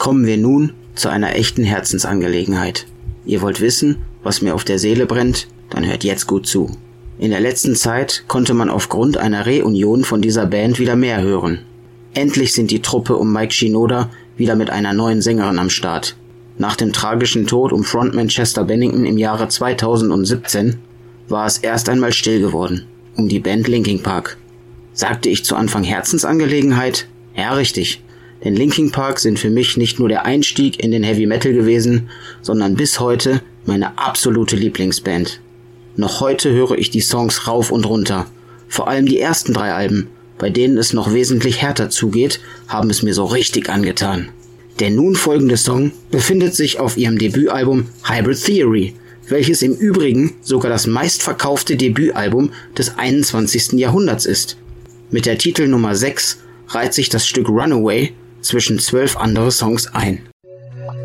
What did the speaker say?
Kommen wir nun zu einer echten Herzensangelegenheit. Ihr wollt wissen, was mir auf der Seele brennt? Dann hört jetzt gut zu. In der letzten Zeit konnte man aufgrund einer Reunion von dieser Band wieder mehr hören. Endlich sind die Truppe um Mike Shinoda wieder mit einer neuen Sängerin am Start. Nach dem tragischen Tod um Frontman Chester Bennington im Jahre 2017 war es erst einmal still geworden um die Band Linkin Park. Sagte ich zu Anfang Herzensangelegenheit? Ja, richtig. Denn Linkin Park sind für mich nicht nur der Einstieg in den Heavy Metal gewesen, sondern bis heute meine absolute Lieblingsband. Noch heute höre ich die Songs rauf und runter. Vor allem die ersten 3 Alben, bei denen es noch wesentlich härter zugeht, haben es mir so richtig angetan. Der nun folgende Song befindet sich auf ihrem Debütalbum Hybrid Theory, welches im Übrigen sogar das meistverkaufte Debütalbum des 21. Jahrhunderts ist. Mit der Titelnummer 6 reiht sich das Stück Runaway zwischen 12 andere Songs ein.